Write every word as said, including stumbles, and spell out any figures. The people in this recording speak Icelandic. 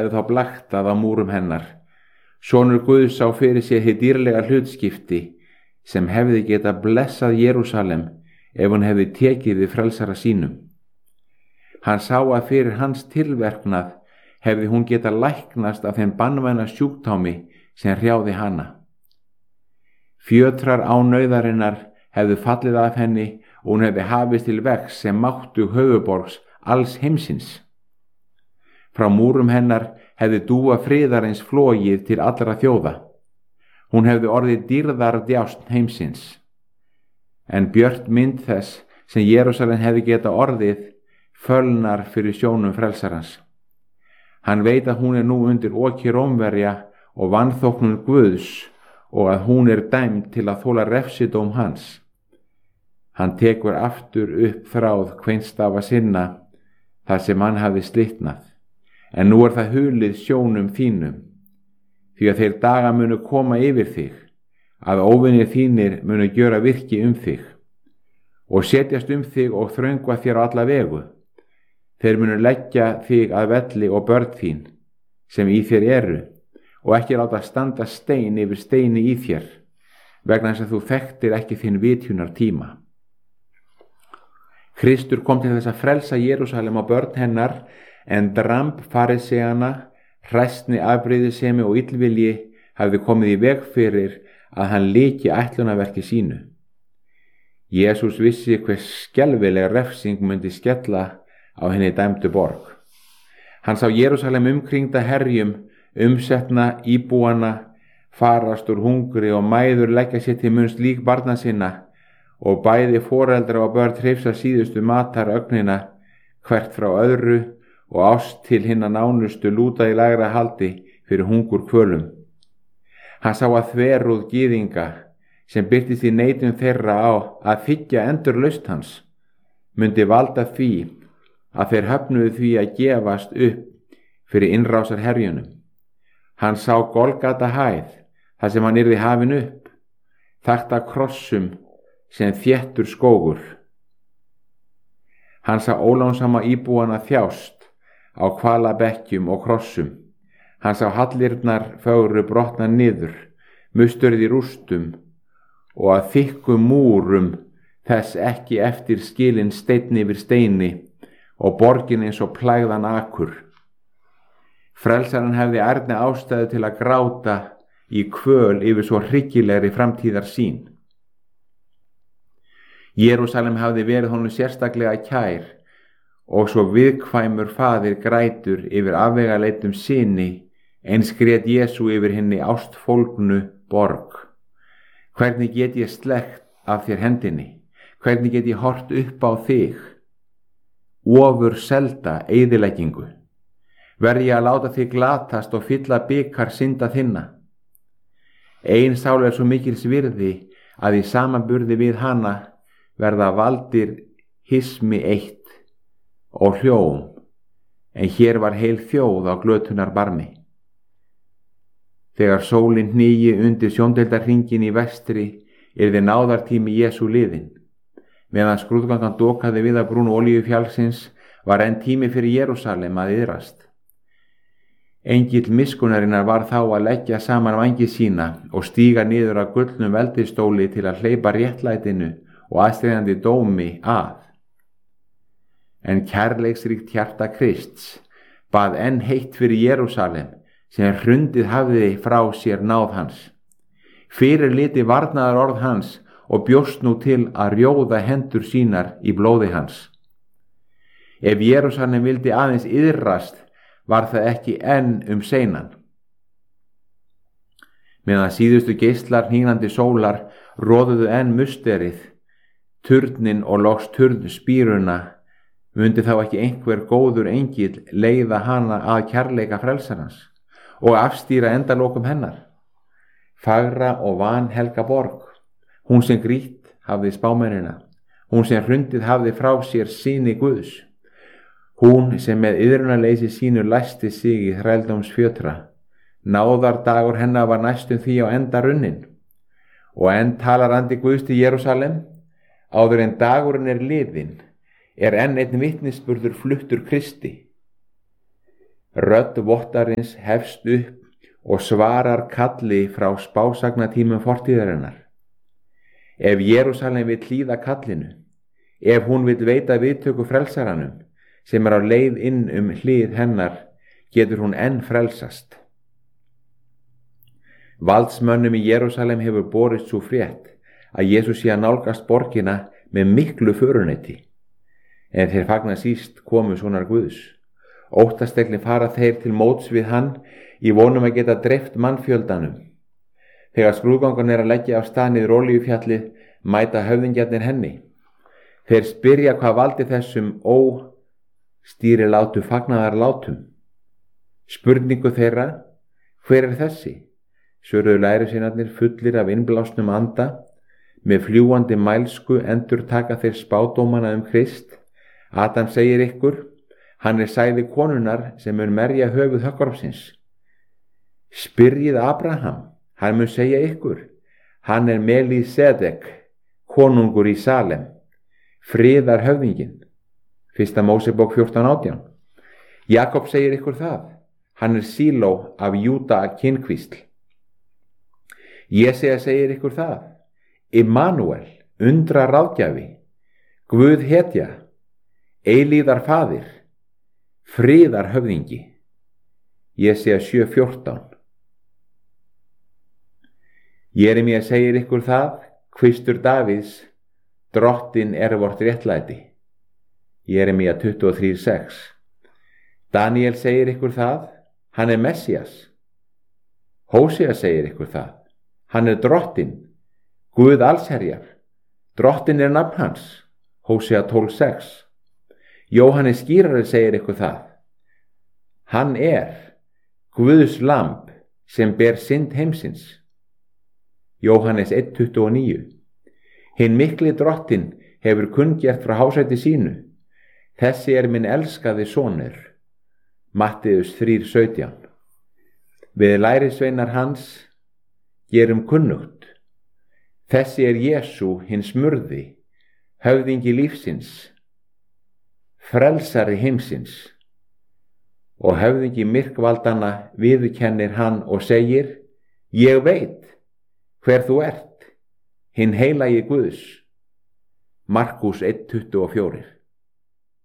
hefði þá blaktað á múrum hennar. Sonur Guðs sá fyrir sér hið dýrlega hlutskipti sem hefði geta blessað Jerúsalem ef hún hefði tekið við frelsara sínum. Hann sá að fyrir hans tilverknað hefði hún geta læknast af þeim banvæna sjúkdómi sem hrjáði hana. Fjötrar ánauðarinnar hefðu fallið af henni og hún hefði hafist til vegs sem máttu höfuborgs alls heimsins. Frá múrum hennar hefði dúa friðarins flogið til allra þjóða. Hún hefði orðið dýrðar djást heimsins. En björt mynd þess sem Jerúsalem hefði geta orðið fölnar fyrir sjónum frelsarans. Hann veit að hún er nú undir oki Rómverja og vanþóknun Guðs og að hún er dæmd til að þola refsidóm hans. Hann tekur aftur upp þráð kveinstafa sinna þar sem hann hafði slitnað, en nú er það hulið sjónum þínum, því að þeir daga munu koma yfir þig, að óvinir þínir munu gjöra virki um þig, og setjast um þig og þröngva þér á alla vegu. Þeir munu leggja þig að velli og börn þín, sem í þér eru, og ekki láta standa stein yfir steini í þér, vegna þess að þú þekktir ekki þinn vitjunar tíma. Kristur kom til þess að frelsa Jerúsalem og börn hennar, en dramb fariseana, hræsni afbrýðisemi og illvilji hafði komið í veg fyrir að hann lyki ætlunarverki sínu. Jesús vissi hver skelfileg refsing myndi skella á henni dæmdu borg. Hann sá Jerúsalem umkringda herjum, umsetna íbúana, farast úr hungri og mæður leggja sér til munns lík barna sinna, og bæði foreldra og börn hrifsa síðustu matar ögnina hvert frá öðru, og ást til hinna nánustu lúta í lægra haldi fyrir hungur kvölum. Hann sá að þverúð gyðinga sem birtist í neitun þeirra á að þiggja endurlaust hans myndi valda því að þeir höfnuðu því að gefast upp fyrir innrásar herjunum. Hann sá Golgata hæð þar sem hann yrði hafin upp, þakta krossum sem þéttur skógur. Hann sá ólánsama íbúana þjást á hvalabekkjum og krossum. Hann sá hallirnar fögru brotna niður, musturð í rústum, og að þykkum múrum þess ekki eftir skilin steinn yfir steini, og borgin eins og plægðan akur. Frelsarinn hefði ærni ástæðu til að gráta í kvöl yfir svo hryggilegri framtíðar sín. Jerúsalem hafði verið honum sérstaklega kær, og svo viðkvæmur faðir grætur yfir afvegaleitum syni, eins grét Jesú yfir henni ástfólgnu borg. Hvernig get ég slegt af þér hendinni? Hvernig get ég hort upp á þig? Ofur selda eyðileggingu. Verð ég að láta þig glatast og fylla bikar synda þinna? Ein sál er svo mikils virði að í samanburði við hana verða valdir hismi eitt og hljóm, en hér var heil þjóð á glötunar barmi. Þegar sólin hnígi undir sjóndeildarhringin í vestri yrði náðartími Jesú liðinn. Meðan skrúðgangan dokaði við að brún olíufjallsins var enn tími fyrir Jerúsalem að iðrast. Engill miskunnarinnar var þá að leggja saman vængi sína og stíga niður að gullnum veldistóli til að hleypa réttlætinu og aðstæðandi dómi að. En kærleiksríkt hjarta Krists bað enn heitt fyrir Jerúsalem sem hrundið hafði frá sér náð hans. Fyrir liti varnaðar orð hans og bjóst nú til að rjóða hendur sínar í blóði hans. Ef Jerúsalem vildi aðeins iðrast, var það ekki enn um seinan. Meðan síðustu geislar hnínandi sólar roðuðu enn musterið, turnin og loks turn spíruna, mundi þá ekki einhver góður engill leiða hana að kærleika frelsarans og afstýra endalokum hennar. Fagra og vanhelga borg, hún sem grýtt hafði spámennina, hún sem hrundið hafði frá sér syni Guðs, hún sem með iðrunarleysi sínu læsti sig í þrældómsfjötra. Náðardagur hennar var næstum því á enda runnin, og enn talar andi Guðs til Jerúsalem, áður en dagurinn er liðinn, er enn einn vitnisburður fluttur Kristi. Rödd vottarins hefst upp og svarar kalli frá spásagnatímum fortíðarinnar. Ef Jerúsalem vill hlýða kallinu, ef hún vill veita viðtöku frelsaranum sem er á leið inn um hlið hennar, getur hún enn frelsast. Valdsmönnum í Jerúsalem hefur borist svo frétt að Jesús sé að nálgast borgina með miklu föruneyti. En þeir fagna síst komu sonar Guðs. Óttaslegni fara þeir til móts við hann í vonum að geta dreift mannfjöldanum. Þegar skrúðgangan er að leggja af stað niður Olíufjallið, mæta höfðingjarnir henni. Þeir spyrja hvað valdi þessum óstýrilátu fagnaðarlátum. Spurningu þeirra, hver er þessi? Svöruðu lærisveinarnir fullir af innblásnum anda. Með fljúandi mælsku endurtaka þeir spádómana um Krist. Adam segir ykkur, hann er sæði konunnar sem mun merja höfuð höggormsins. Spyrjið Abraham, hann mun segja ykkur, hann er Melísedek, konungur í Salem, friðar höfðinginn. Fyrsta Mósebók fjórtán átján. Jakob segir ykkur það, hann er Síló af Júda kynkvísl. Jesæja segir ykkur það, Immanuel, undra ráðgjafi, Guð hetja, eilíðar faðir, friðar höfðingi. Jesæja sjö fjórtán. Jeremía segir ykkur það, kvistur Davíðs, drottin er vort réttlæti. Jeremía tuttugu og þrjú sex. Daniel segir ykkur það, hann er Messías. Hósea segir ykkur það, hann er drottin, Guð allsherjar, drottin er nafn hans. Hósea tólf sex. Jóhannes skýrari segir ykkur það, hann er Guðs lamb sem ber synd heimsins. Jóhannes eitt tuttugu og níu. Hinn mikli drottin hefur kunngert frá hásæti sínu, þessi er minn elskaði sonur. Matteus þrjú sautján. Við lærisveinar hans gerum kunnugt, þessi er Jesú hinn smurði, höfðingi lífsins, frelsari heimsins. Og höfðingi myrkvaldanna viðurkennir hann og segir, ég veit hver þú ert, hinn heilagi Guðs. Markús eitt tuttugu og fjögur.